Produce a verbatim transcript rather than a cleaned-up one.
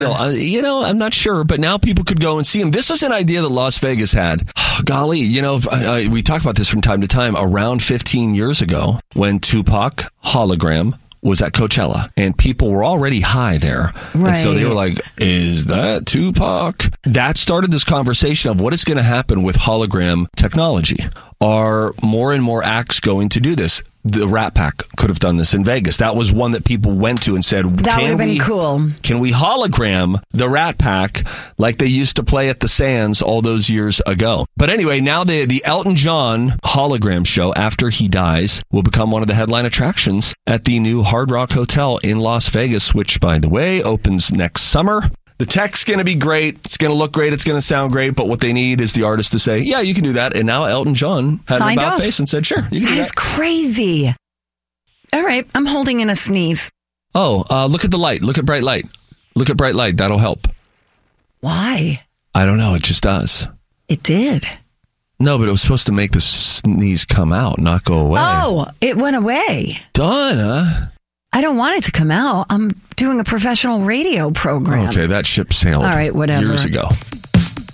No, uh, you know, I'm not sure, but now people could go and see him. This is an idea that Las Vegas had. Golly, you know, uh, we talk about this from time to time. Around fifteen years ago, when Tupac Hologram was at Coachella, and people were already high there. Right. And so they were like, is that Tupac? That started this conversation of what is going to happen with hologram technology. Are more and more acts going to do this? The Rat Pack could have done this in Vegas. That was one that people went to and said, that would can have been we, cool. Can we hologram the Rat Pack like they used to play at the Sands all those years ago? But anyway, now the, the Elton John hologram show, after he dies, will become one of the headline attractions at the new Hard Rock Hotel in Las Vegas, which, by the way, opens next summer. The tech's going to be great. It's going to look great. It's going to sound great. But what they need is the artist to say, yeah, you can do that. And now Elton John had Signed an about off. face and said, sure, you can That do is that. crazy. All right, I'm holding in a sneeze. Oh, uh, look at the light. Look at bright light. Look at bright light. That'll help. Why? I don't know. It just does. It did. No, but it was supposed to make the sneeze come out, not go away. Oh, it went away. Donna. I don't want it to come out. I'm doing a professional radio program. Okay, that ship sailed All right, whatever. years ago.